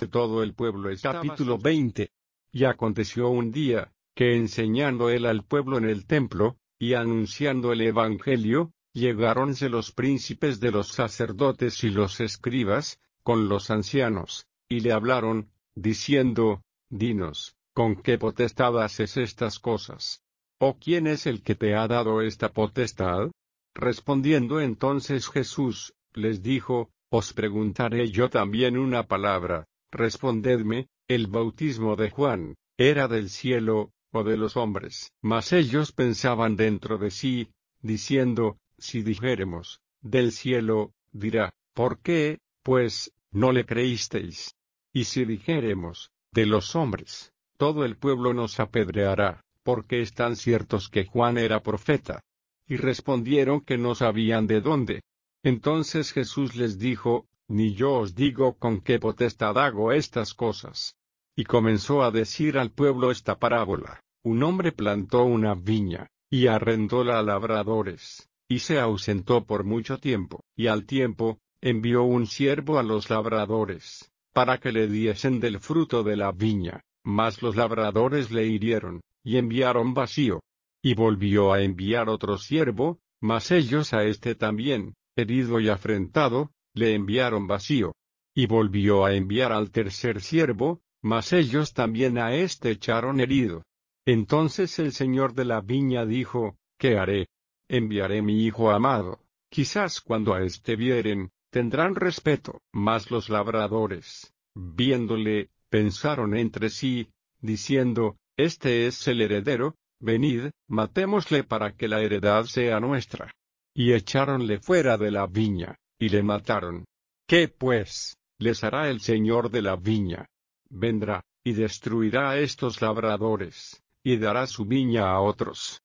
alegrándose todo el pueblo. Capítulo 20. Y aconteció un día, que enseñando él al pueblo en el templo, y anunciando el evangelio, llegáronse los príncipes de los sacerdotes y los escribas, con los ancianos, y le hablaron, diciendo, Dinos, ¿con qué potestad haces estas cosas? ¿O quién es el que te ha dado esta potestad? Respondiendo entonces Jesús, les dijo, Os preguntaré yo también una palabra, respondedme, ¿el bautismo de Juan, era del cielo, o de los hombres? Mas ellos pensaban dentro de sí, diciendo, si dijéremos, del cielo, dirá, ¿por qué, pues, no le creísteis? Y si dijéremos, de los hombres, todo el pueblo nos apedreará, porque están ciertos que Juan era profeta. Y respondieron que no sabían de dónde. Entonces Jesús les dijo, Ni yo os digo con qué potestad hago estas cosas. Y comenzó a decir al pueblo esta parábola. Un hombre plantó una viña, y arrendóla a labradores, y se ausentó por mucho tiempo. Y al tiempo, envió un siervo a los labradores, para que le diesen del fruto de la viña. Mas los labradores le hirieron, y enviaron vacío. Y volvió a enviar otro siervo, mas ellos a este también, herido y afrentado, le enviaron vacío. Y volvió a enviar al tercer siervo, mas ellos también a este echaron herido. Entonces el señor de la viña dijo, ¿qué haré? Enviaré mi hijo amado, quizás cuando a este vieren, tendrán respeto. Mas los labradores, viéndole, pensaron entre sí, diciendo, Este es el heredero, venid, matémosle para que la heredad sea nuestra. Y echáronle fuera de la viña, y le mataron. ¿Qué pues les hará el señor de la viña? Vendrá, y destruirá a estos labradores, y dará su viña a otros,